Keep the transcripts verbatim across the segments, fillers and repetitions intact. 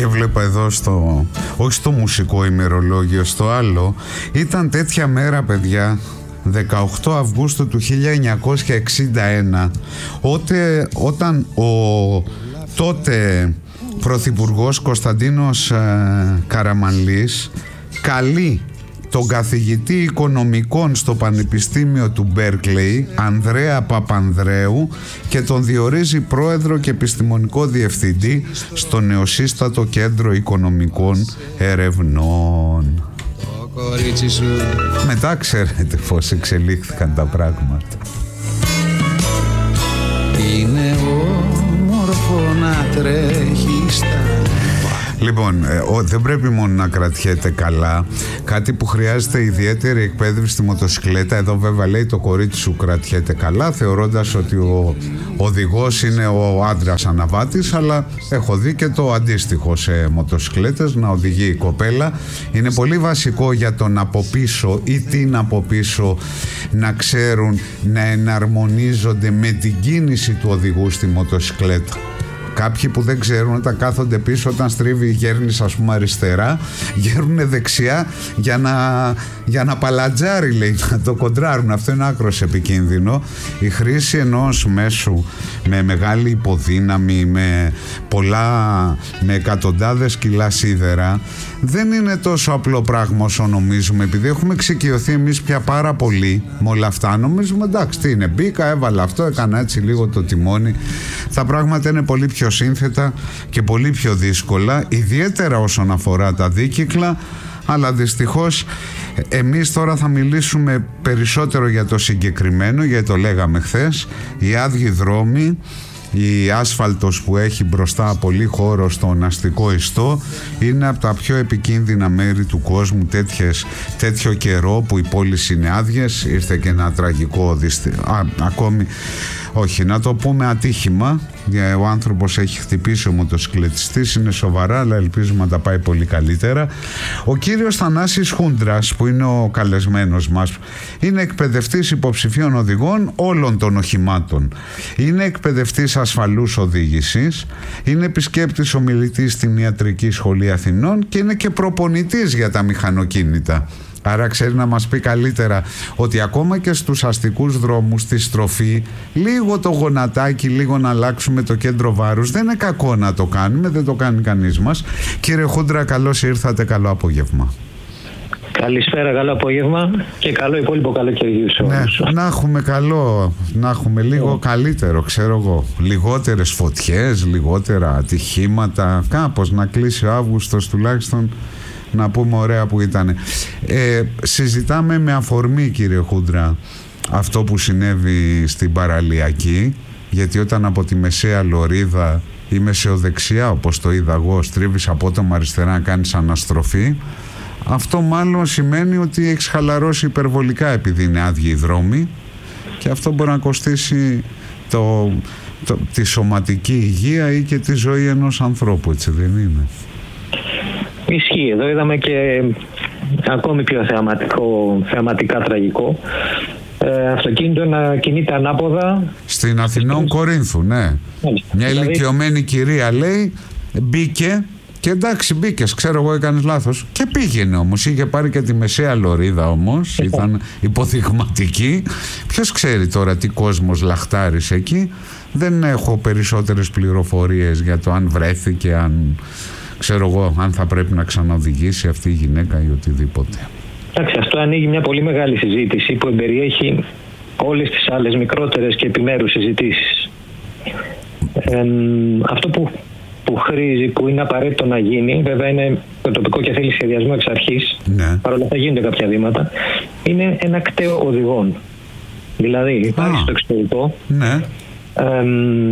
και βλέπα εδώ στο, όχι στο μουσικό ημερολόγιο, στο άλλο, ήταν τέτοια μέρα, παιδιά, δεκαοκτώ Αυγούστου του χίλια εννιακόσια εξήντα ένα, ότε, όταν ο τότε πρωθυπουργός Κωνσταντίνος ε, Καραμανλής καλεί τον καθηγητή οικονομικών στο Πανεπιστήμιο του Μπέρκλεϊ, Ανδρέα Παπανδρέου, και τον διορίζει πρόεδρο και επιστημονικό διευθυντή στο νεοσύστατο Κέντρο Οικονομικών Ερευνών. Μετά ξέρετε πώς εξελίχθηκαν τα πράγματα. Είναι όμορφο να τρέχει στα... Λοιπόν, ε, ο, δεν πρέπει μόνο να κρατιέται καλά. Κάτι που χρειάζεται ιδιαίτερη εκπαίδευση στη μοτοσυκλέτα. Εδώ βέβαια λέει το κορίτσι σου κρατιέται καλά, θεωρώντας ότι ο οδηγός είναι ο άντρας αναβάτης, αλλά έχω δει και το αντίστοιχο σε μοτοσυκλέτες, να οδηγεί η κοπέλα. Είναι πολύ βασικό για τον από πίσω ή την από πίσω να ξέρουν να εναρμονίζονται με την κίνηση του οδηγού στη μοτοσυκλέτα. Κάποιοι που δεν ξέρουν, όταν κάθονται πίσω, όταν στρίβει η γέρνης, ας πούμε, αριστερά, γέρνουν δεξιά για να, για να παλατζάρει, λέει, να το κοντράρουν. Αυτό είναι άκρος επικίνδυνο. Η χρήση ενός μέσου με μεγάλη υποδύναμη, με πολλά, με εκατοντάδες κιλά σίδερα, δεν είναι τόσο απλό πράγμα όσο νομίζουμε. Επειδή έχουμε εξοικειωθεί εμείς πια πάρα πολύ με όλα αυτά, νομίζουμε εντάξει, τι είναι, μπήκα, έβαλα αυτό, έκανα έτσι λίγο το τιμόνι. Τα πράγματα είναι πολύ πιο σύνθετα και πολύ πιο δύσκολα, ιδιαίτερα όσον αφορά τα δίκυκλα, αλλά δυστυχώς εμείς τώρα θα μιλήσουμε περισσότερο για το συγκεκριμένο, γιατί το λέγαμε χθες, οι άδειοι δρόμοι, η άσφαλτος που έχει μπροστά πολύ χώρο στον αστικό ιστό, είναι από τα πιο επικίνδυνα μέρη του κόσμου τέτοιες, τέτοιο καιρό που οι πόλεις είναι άδειες. Ήρθε και ένα τραγικό δυστη... Α, ακόμη όχι, να το πούμε ατύχημα. Ο άνθρωπος έχει χτυπήσει, ο μοτοσυκλετιστής, είναι σοβαρά, αλλά ελπίζουμε να τα πάει πολύ καλύτερα. Ο κύριος Θανάσης Χούντρας, που είναι ο καλεσμένος μας, είναι εκπαιδευτής υποψηφίων οδηγών όλων των οχημάτων. Είναι εκπαιδευτής ασφαλούς οδήγησης, είναι επισκέπτης ομιλητής στην Ιατρική Σχολή Αθηνών και είναι και προπονητής για τα μηχανοκίνητα. Άρα ξέρει να μας πει καλύτερα ότι ακόμα και στους αστικούς δρόμους, στη στροφή, λίγο το γονατάκι, λίγο να αλλάξουμε το κέντρο βάρους, δεν είναι κακό να το κάνουμε, δεν το κάνει κανείς μας. Κύριε Χούντρα, καλώς ήρθατε, καλό απόγευμα. Καλησπέρα, καλό απόγευμα και καλό υπόλοιπο καλοκαιριού σε όλους. Ναι, να έχουμε καλό, να έχουμε λίγο yeah. καλύτερο, ξέρω εγώ. Λιγότερες φωτιές, λιγότερα ατυχήματα, κάπως να κλείσει ο Αύγουστος τουλάχιστον. Να πούμε ωραία που ήταν. Ε, συζητάμε με αφορμή, κύριε Χούντρα, αυτό που συνέβη στην παραλιακή, γιατί όταν από τη μεσαία λωρίδα ή μεσαιοδεξιά, όπως το είδα εγώ, στρίβεις απότομα αριστερά να κάνεις αναστροφή, αυτό μάλλον σημαίνει ότι έχεις χαλαρώσει υπερβολικά επειδή είναι άδειοι οι δρόμοι, και αυτό μπορεί να κοστίσει το, το, τη σωματική υγεία ή και τη ζωή ενός ανθρώπου, έτσι δεν είναι? Ισχύει. Εδώ είδαμε και ακόμη πιο θεαματικό, θεαματικά τραγικό. Ε, αυτοκίνητο να κινείται ανάποδα. Στην Αθηνών Κορίνθου, ναι. Μια δηλαδή... ηλικιωμένη κυρία, λέει, μπήκε και εντάξει, μπήκες, ξέρω εγώ, έκανες λάθος. Και πήγαινε όμως. Είχε πάρει και τη μεσαία λωρίδα όμως. Ήταν υποδειγματική. Ποιος ξέρει τώρα τι κόσμος λαχτάρισε εκεί. Δεν έχω περισσότερες πληροφορίες για το αν βρέθηκε, αν... ξέρω εγώ, αν θα πρέπει να ξαναοδηγήσει αυτή η γυναίκα ή οτιδήποτε. Εντάξει, αυτό ανοίγει μια πολύ μεγάλη συζήτηση που εμπεριέχει όλες τις άλλες μικρότερες και επιμέρους συζητήσεις. Ε, αυτό που, που χρήζει, που είναι απαραίτητο να γίνει, βέβαια είναι το τοπικό και θέλει σχεδιασμό εξ αρχής, ναι. Παρόλα αυτά γίνονται κάποια βήματα, είναι ένα κταίο οδηγών. Δηλαδή υπάρχει στο εξωτερικό, ναι. ε,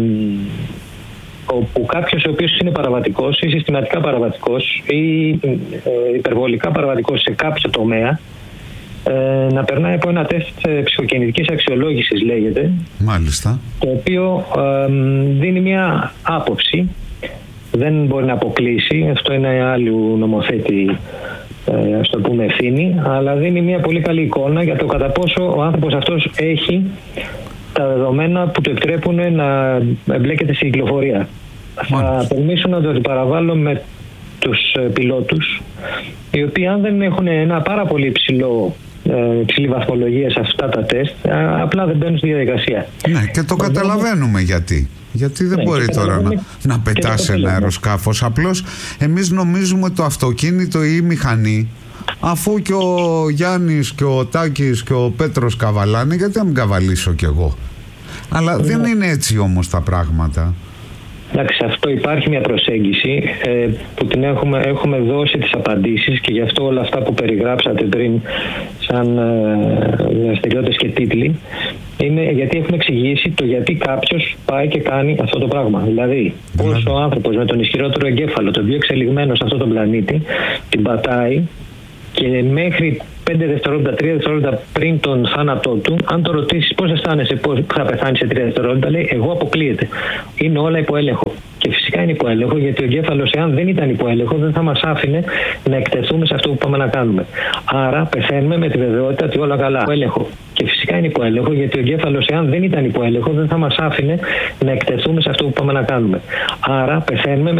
όπου κάποιος ο οποίος είναι παραβατικός ή συστηματικά παραβατικός ή ε, υπερβολικά παραβατικός σε κάποιο τομέα, ε, να περνάει από ένα τεστ ψυχοκινητικής αξιολόγησης, λέγεται. Μάλιστα. Το οποίο ε, δίνει μια άποψη, δεν μπορεί να αποκλείσει, αυτό είναι άλλου νομοθέτη, ε, ας το πούμε, ευθύνη, αλλά δίνει μια πολύ καλή εικόνα για το κατά πόσο ο άνθρωπος αυτός έχει τα δεδομένα που του επιτρέπουν να εμπλέκεται στην κυκλοφορία. Θα τολμήσω να το αντιπαραβάλλω με τους πιλότους, οι οποίοι αν δεν έχουν ένα πάρα πολύ υψηλό υψηλή βαθμολογία σε αυτά τα τεστ, απλά δεν μπαίνουν στη διαδικασία. Ναι, και το καταλαβαίνουμε γιατί. Γιατί δεν ναι, μπορεί τώρα να, να πετάσει ένα αεροσκάφος. Απλώς εμείς νομίζουμε το αυτοκίνητο ή η μηχανή, αφού και ο Γιάννης και ο Τάκης και ο Πέτρος καβαλάνε, γιατί να μην καβαλήσω κι εγώ. Αλλά ναι. δεν είναι έτσι όμως τα πράγματα. Εντάξει, αυτό υπάρχει μια προσέγγιση ε, που την έχουμε, έχουμε δώσει τις απαντήσεις, και γι' αυτό όλα αυτά που περιγράψατε πριν σαν ε, δραστηριότητες και τίτλοι είναι γιατί έχουμε εξηγήσει το γιατί κάποιος πάει και κάνει αυτό το πράγμα. Δηλαδή, πώς ο άνθρωπος με τον ισχυρότερο εγκέφαλο, τον πιο εξελιγμένο σε αυτόν τον πλανήτη, την πατάει, και μέχρι πέντε δευτερόλεπτα, τρία δευτερόλεπτα πριν τον θάνατό του, αν το ρωτήσεις πώς αισθάνεσαι, πώς θα πεθάνει σε τρία δευτερόλεπτα, λέει εγώ αποκλείεται. Είναι όλα υπό έλεγχο. Και φυσικά είναι υπό έλεγχο, γιατί ο εγκέφαλος, εάν δεν ήταν υπό έλεγχο, δεν θα μας άφηνε να εκτεθούμε σε αυτό που πάμε να κάνουμε. Άρα πεθαίνουμε με τη βεβαιότητα ότι όλα καλά. Υπό έλεγχο. Και φυσικά είναι υπό έλεγχο, γιατί ο εγκέφαλος, εάν δεν ήταν υπό έλεγχο, δεν θα μας άφηνε να εκτεθούμε σε αυτό που πάμε να κάνουμε. Άρα πεθαίνουμε με